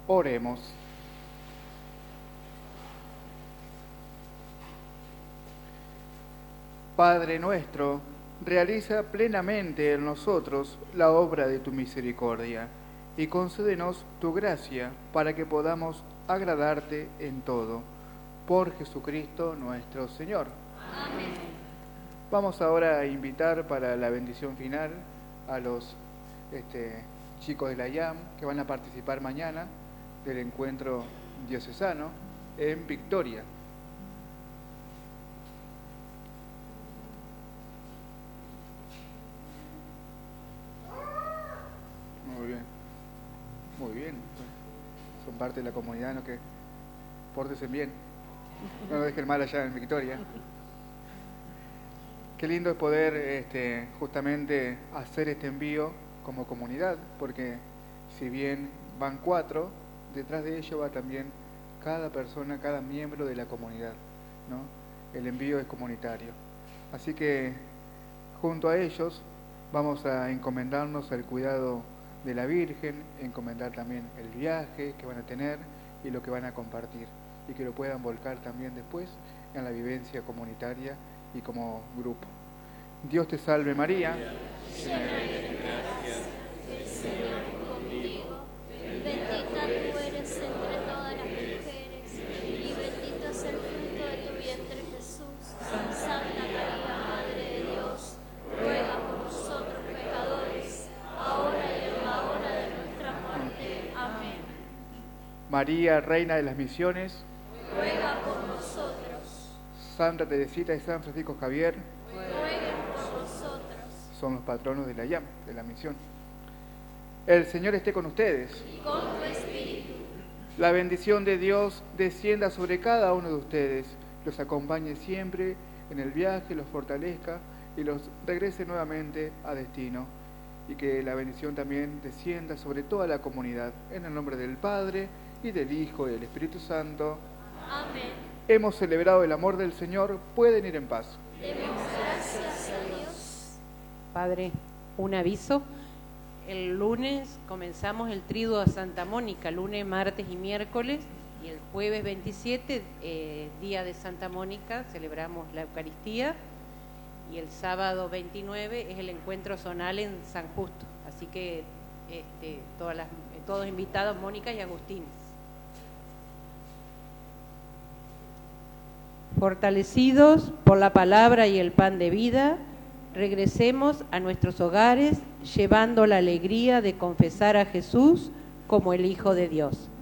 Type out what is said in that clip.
Oremos. Padre nuestro, realiza plenamente en nosotros la obra de tu misericordia y concédenos tu gracia para que podamos agradarte en todo. Por Jesucristo nuestro Señor. Amén. Vamos ahora a invitar para la bendición final a los chicos de la IAM que van a participar mañana del encuentro diocesano en Victoria. Muy bien. Son parte de la comunidad, ¿no? Que pórtense bien. No lo dejen mal allá en Victoria. Qué lindo es poder justamente hacer este envío como comunidad, porque si bien van 4, detrás de ello va también cada persona, cada miembro de la comunidad, ¿no? El envío es comunitario. Así que junto a ellos vamos a encomendarnos al cuidado de la Virgen, encomendar también el viaje que van a tener y lo que van a compartir, y que lo puedan volcar también después en la vivencia comunitaria y como grupo. Dios te salve María, Llena eres de gracia, el Señor es contigo, bendita tú eres entre todas las mujeres, y bendito es el fruto de tu vientre Jesús. Santa María, Madre de Dios, ruega por nosotros pecadores, ahora y en la hora de nuestra muerte. Amén. María, Reina de las Misiones, Ruega por nosotros. Santa Teresita y San Francisco Javier, Rueguen por nosotros. son los patronos de la IAM, de la misión. El Señor esté con ustedes. Y con tu espíritu. La bendición de Dios descienda sobre cada uno de ustedes, los acompañe siempre en el viaje, los fortalezca y los regrese nuevamente a destino. Y que la bendición también descienda sobre toda la comunidad, en el nombre del Padre, y del Hijo, y del Espíritu Santo. Amén. Hemos celebrado el amor del Señor, pueden ir en paz. Demos gracias a Dios. Padre, un aviso. El lunes comenzamos el Triduo a Santa Mónica, lunes, martes y miércoles, y el jueves 27, día de Santa Mónica, celebramos la Eucaristía, y el sábado 29 es el encuentro zonal en San Justo. Así que todos invitados, Mónica y Agustín. Fortalecidos por la palabra y el pan de vida, regresemos a nuestros hogares llevando la alegría de confesar a Jesús como el Hijo de Dios.